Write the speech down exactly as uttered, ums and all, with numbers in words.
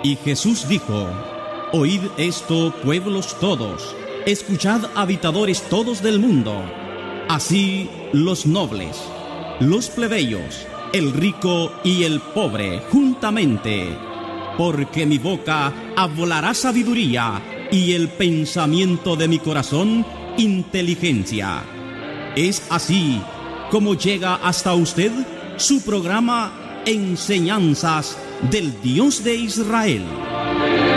Y Jesús dijo: Oíd esto, pueblos todos, escuchad, habitadores todos del mundo. Así los nobles, los plebeyos, el rico y el pobre juntamente, porque mi boca hablará sabiduría y el pensamiento de mi corazón inteligencia. Es así como llega hasta usted su programa Enseñanzas del Dios de Israel.